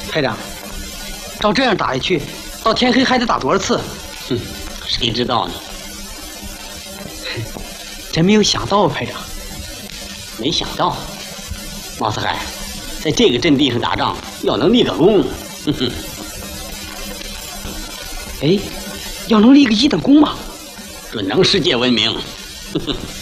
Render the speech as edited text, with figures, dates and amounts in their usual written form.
排长，照这样打下去，到天黑还得打多少次？ 哼，谁知道呢？ 真没有想到啊，排长。 没想到，毛四海，在这个阵地上打仗，要能立个功，哼哼。 哎，要能立个一等功吗？ 准能世界闻名。哼哼。